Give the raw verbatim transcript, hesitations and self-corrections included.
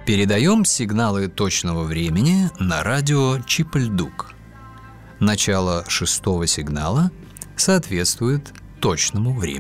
Передаем сигналы точного времени на радио Чип-Ль-Дук. Начало шестого сигнала соответствует точному времени.